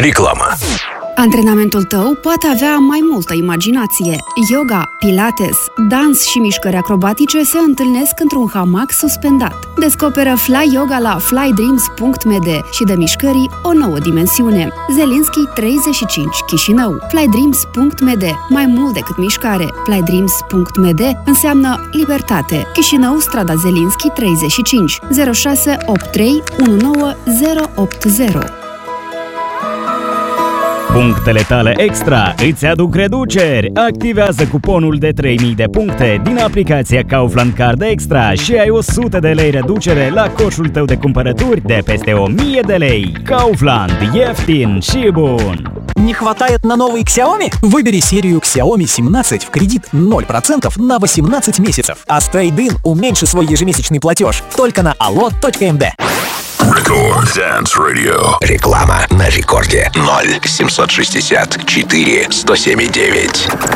Reclamă. Antrenamentul tău poate avea mai multă imaginație. Yoga, pilates, dans și mișcări acrobatice se întâlnesc într-un hamac suspendat. Descoperă Fly Yoga la flydreams.md și dă mișcării o nouă dimensiune. Zelinski 35, Chișinău. flydreams.md. Mai mult decât mișcare. flydreams.md înseamnă libertate. Chișinău, strada Zelinski 35, 0683 19080. Punctele tale extra îți aduc reduceri. Activează cuponul de 3000 de puncte din aplicația Kaufland Card Extra și ai 100 de lei reducere la coșul tău de cumpărături de peste 1000 de lei. Kaufland. Ieftin și bun! Не хватает на новый Xiaomi? Выбери серию Xiaomi 17 в кредит 0% на 18 месяцев. А с Trade-in уменьши свой ежемесячный платеж только на allo.md. Record Dance Radio. Реклама на рекорде 0 764 107,9.